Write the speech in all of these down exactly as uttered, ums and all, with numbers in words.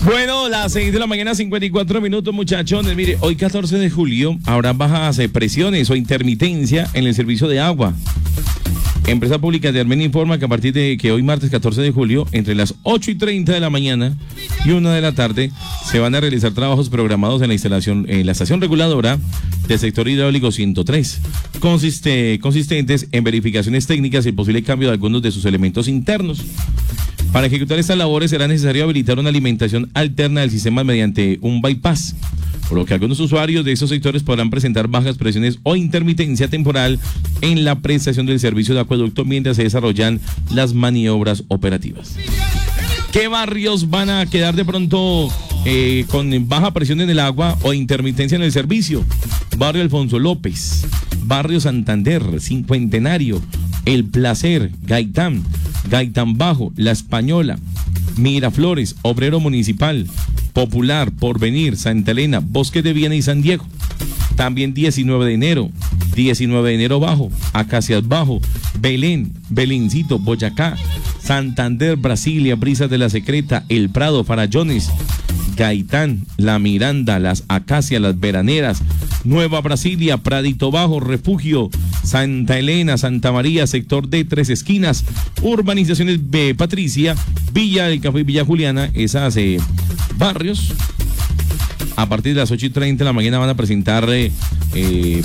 Bueno, las seis de la mañana, cincuenta y cuatro minutos, muchachones. Mire, hoy catorce de julio habrá bajas presiones o intermitencia en el servicio de agua. Empresa Pública de Armenia informa que a partir de que hoy martes catorce de julio, entre las ocho y treinta de la mañana y una de la tarde, se van a realizar trabajos programados en la instalación, en la estación reguladora del sector hidráulico ciento tres, consiste, consistentes en verificaciones técnicas y el posible cambio de algunos de sus elementos internos. Para ejecutar estas labores será necesario habilitar una alimentación alterna del sistema mediante un bypass, por lo que algunos usuarios de esos sectores podrán presentar bajas presiones o intermitencia temporal en la prestación del servicio de acueducto mientras se desarrollan las maniobras operativas. ¿Qué barrios van a quedar de pronto eh, con baja presión en el agua o intermitencia en el servicio? Barrio Alfonso López, Barrio Santander, Cincuentenario, El Placer, Gaitán, Gaitán Bajo, La Española, Miraflores, Obrero Municipal, Popular, Porvenir, Santa Elena, Bosque de Viena y San Diego. También diecinueve de enero, diecinueve de enero Bajo, Acacias Bajo, Belén, Belencito, Boyacá, Santander, Brasilia, Brisas de la Secreta, El Prado, Farallones, Gaitán, La Miranda, Las Acacias, Las Veraneras, Nueva Brasilia, Pradito Bajo, Refugio, Santa Elena, Santa María, sector de Tres Esquinas, urbanizaciones B, Patricia, Villa del Café y Villa Juliana, esas eh, barrios. A partir de las ocho y treinta de la mañana van a presentar eh, eh,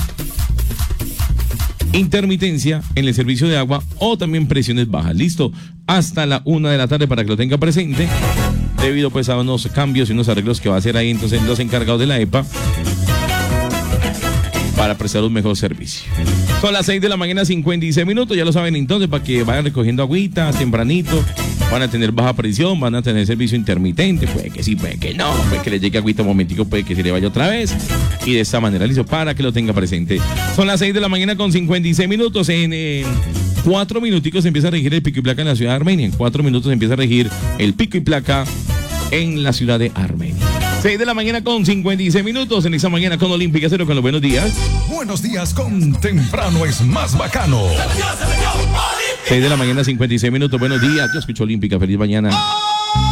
intermitencia en el servicio de agua o también presiones bajas. Listo, hasta la una de la tarde para que lo tenga presente, debido pues a unos cambios y unos arreglos que va a hacer ahí entonces los encargados de la E P A para prestar un mejor servicio. Son las seis de la mañana, cincuenta y seis minutos, ya lo saben entonces, para que vayan recogiendo agüita tempranito. Van a tener baja presión, van a tener servicio intermitente, puede que sí, puede que no, puede que le llegue agüita un momentico, puede que se le vaya otra vez, y de esta manera, listo, para que lo tenga presente. Son las seis de la mañana con cincuenta y seis minutos, en eh, cuatro minuticos empieza a regir el pico y placa en la ciudad de Armenia, en cuatro minutos empieza a regir el pico y placa en la ciudad de Armenia. seis de la mañana con cincuenta y seis minutos, en esa mañana con Olímpica Cero, con los buenos días. Buenos días con Temprano es más bacano. seis de la mañana, cincuenta y seis minutos, buenos días, yo escucho Olímpica, feliz mañana.